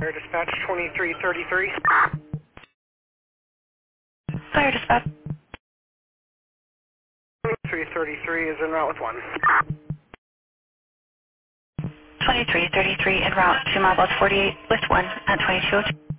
Fire dispatch 2333. Fire dispatch. 2333 is en route with 1. 2333 en route to Mile 48 with 1 at 2202.